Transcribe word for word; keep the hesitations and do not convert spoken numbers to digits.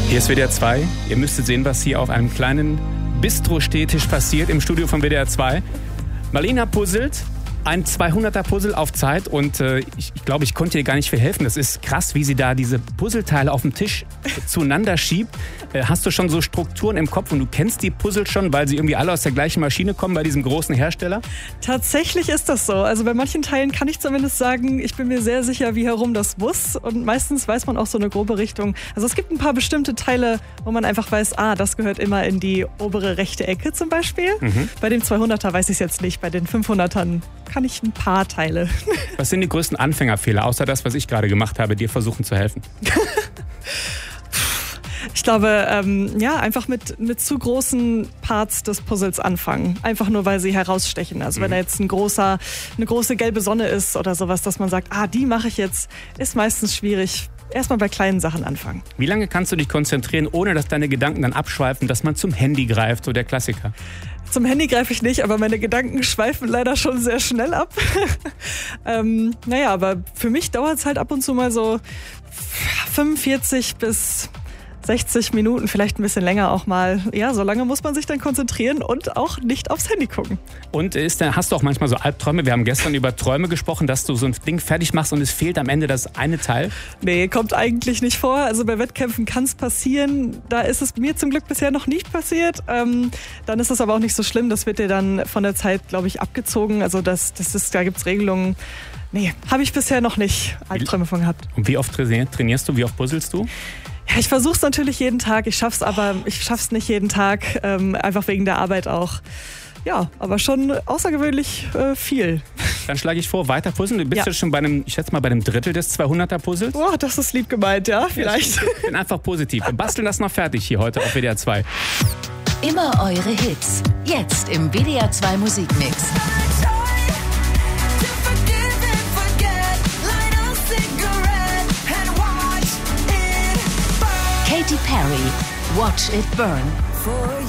Hier ist W D R zwei. Ihr müsstet sehen, was hier auf einem kleinen Bistro-Stehtisch passiert im Studio von W D R zwei. Marlena puzzelt ein zweihunderter-Puzzle auf Zeit und äh, ich, ich glaube, ich konnte ihr gar nicht viel helfen. Das ist krass, wie sie da diese Puzzleteile auf dem Tisch zueinander schiebt. Äh, hast du schon so Strukturen im Kopf und du kennst die Puzzle schon, weil sie irgendwie alle aus der gleichen Maschine kommen bei diesem großen Hersteller? Tatsächlich ist das so. Also bei manchen Teilen kann ich zumindest sagen, ich bin mir sehr sicher, wie herum das muss. Und meistens weiß man auch so eine grobe Richtung. Also es gibt ein paar bestimmte Teile, wo man einfach weiß, ah, das gehört immer in die obere rechte Ecke zum Beispiel. Mhm. Bei dem zweihunderter weiß ich es jetzt nicht. Bei den fünfhundertern kann ich ein paar Teile. Was sind die größten Anfängerfehler, außer das, was ich gerade gemacht habe, dir versuchen zu helfen? Ich glaube, ähm, ja, einfach mit, mit zu großen Parts des Puzzles anfangen. Einfach nur, weil sie herausstechen. Also mhm. wenn da jetzt ein großer, eine große gelbe Sonne ist oder sowas, dass man sagt, ah, die mache ich jetzt, ist meistens schwierig. Erstmal bei kleinen Sachen anfangen. Wie lange kannst du dich konzentrieren, ohne dass deine Gedanken dann abschweifen, dass man zum Handy greift, so der Klassiker? Zum Handy greife ich nicht, aber meine Gedanken schweifen leider schon sehr schnell ab. ähm, naja, aber für mich dauert es halt ab und zu mal so fünfundvierzig bis sechzig Minuten, vielleicht ein bisschen länger auch mal. Ja, so lange muss man sich dann konzentrieren und auch nicht aufs Handy gucken. Und ist, hast du auch manchmal so Albträume? Wir haben gestern über Träume gesprochen, dass du so ein Ding fertig machst und es fehlt am Ende das eine Teil? Nee, kommt eigentlich nicht vor. Also bei Wettkämpfen kann es passieren. Da ist es mir zum Glück bisher noch nicht passiert. Ähm, dann ist es aber auch nicht so schlimm. Das wird dir dann von der Zeit, glaube ich, abgezogen. Also das, das ist, da gibt es Regelungen. Nee, habe ich bisher noch nicht Albträume von gehabt. Und wie oft trainierst du? Wie oft puzzelst du? Ja, ich versuche es natürlich jeden Tag. Ich schaff's aber, ich schaff's nicht jeden Tag, ähm, einfach wegen der Arbeit auch. Ja, aber schon außergewöhnlich äh, viel. Dann schlage ich vor, weiter puzzeln. Du bist ja. jetzt schon bei einem, ich schätze mal, bei einem Drittel des zweihunderter-Puzzles. Boah, das ist lieb gemeint, ja, vielleicht. Ich bin einfach positiv. Wir basteln das noch fertig hier heute auf W D R zwei. Immer eure Hits. Jetzt im W D R zwei Musikmix. Katy Perry, Watch It Burn.